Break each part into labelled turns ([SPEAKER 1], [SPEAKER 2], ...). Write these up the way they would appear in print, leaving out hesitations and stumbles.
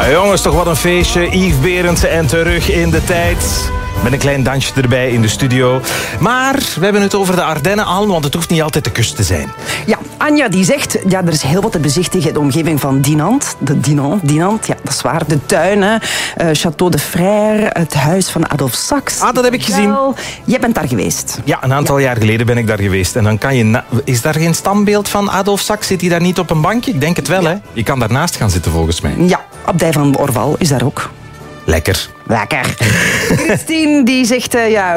[SPEAKER 1] Ah, jongens, toch wat een feestje. Yves Berendsen en terug in de tijd. Met een klein dansje erbij in de studio. Maar we hebben het over de Ardennen al, want het hoeft niet altijd de kust te zijn.
[SPEAKER 2] Ja, Anja die zegt, er is heel wat te bezichtigen in de omgeving van Dinant. Dinant, ja, dat is waar. De tuinen, Château de Frère, het huis van Adolphe Sax.
[SPEAKER 1] Ah, dat heb ik gezien.
[SPEAKER 2] Jij bent daar geweest.
[SPEAKER 1] Ja, een aantal jaar geleden ben ik daar geweest. En dan kan je... Is daar geen standbeeld van Adolphe Sax? Zit hij daar niet op een bankje? Ik denk het wel, hè? Je kan daarnaast gaan zitten, volgens mij.
[SPEAKER 2] Ja, Abdij van Orval is daar ook.
[SPEAKER 1] Lekker.
[SPEAKER 2] Christine die zegt,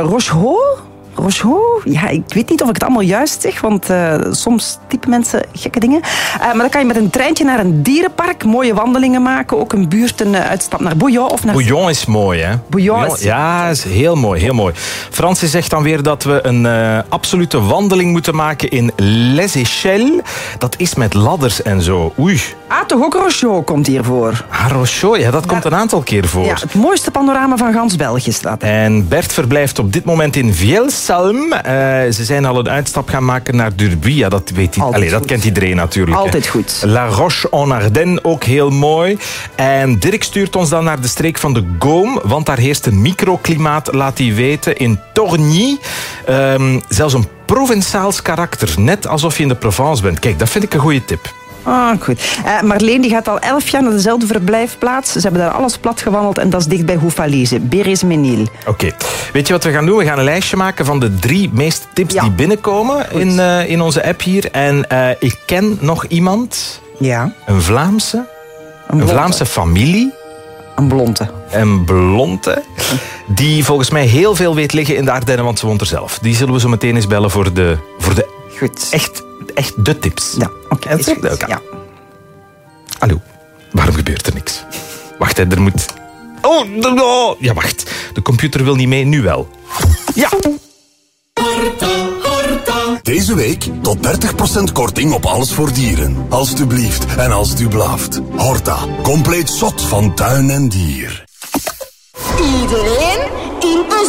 [SPEAKER 2] Rochehaut? Ja, ik weet niet of ik het allemaal juist zeg, want soms typen mensen gekke dingen. Maar dan kan je met een treintje naar een dierenpark mooie wandelingen maken. Ook een buurt, een uitstap naar Bouillon. Of naar...
[SPEAKER 1] Bouillon is mooi, hè?
[SPEAKER 2] Bouillon is...
[SPEAKER 1] Ja, is heel mooi, heel mooi. Francis zegt dan weer dat we een absolute wandeling moeten maken in Les Échelles. Dat is met ladders en zo. Oei.
[SPEAKER 2] Ah, toch ook Rochehaut komt hiervoor.
[SPEAKER 1] Ah, Rochehaut, ja, dat komt een aantal keer voor.
[SPEAKER 2] Ja, het mooiste panorama van gans België staat.
[SPEAKER 1] En Bert verblijft op dit moment in Vielsalm. Ze zijn al een uitstap gaan maken naar Durbuy. Ja, dat weet hij. Dat kent iedereen natuurlijk.
[SPEAKER 2] Altijd goed.
[SPEAKER 1] La Roche-en-Ardenne, ook heel mooi. En Dirk stuurt ons dan naar de streek van de Gaume, want daar heerst een microklimaat, laat hij weten, in Torgny. Zelfs een Provençaals karakter, net alsof je in de Provence bent. Kijk, dat vind ik een goede tip.
[SPEAKER 2] Ah, goed. Marleen die gaat al 11 jaar naar dezelfde verblijfplaats. Ze hebben daar alles plat gewandeld en dat is dicht bij Houfalize, Bérézménil.
[SPEAKER 1] Oké. Weet je wat we gaan doen? We gaan een lijstje maken van de 3 meeste tips die binnenkomen in onze app hier. En ik ken nog iemand, een Vlaamse, een Vlaamse familie. Een blonde. Die volgens mij heel veel weet liggen in de Ardennen, want ze woont er zelf. Die zullen we zo meteen eens bellen voor de
[SPEAKER 2] goed.
[SPEAKER 1] Echt de tips.
[SPEAKER 2] Ja, oké. Ja.
[SPEAKER 1] Hallo, waarom gebeurt er niks? Wacht, er moet... Oh, ja, wacht. De computer wil niet mee, nu wel. Ja.
[SPEAKER 3] Deze week tot 30% korting op alles voor dieren. Alsjeblieft en als u blaaft. Horta, compleet zot van tuin en dier.
[SPEAKER 4] Iedereen in een